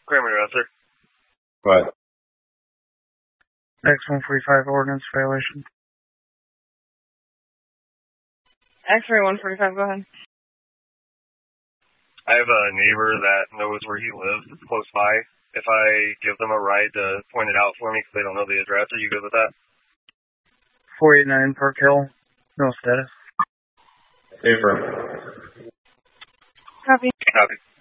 Grammar answer. What? X-145 ordinance violation. X-ray 145, go ahead. I have a neighbor that knows where he lives. It's close by. If I give them a ride to point it out for me because they don't know the address, are you good with that? 489 Park Hill. No status. Paper. Copy. Copy.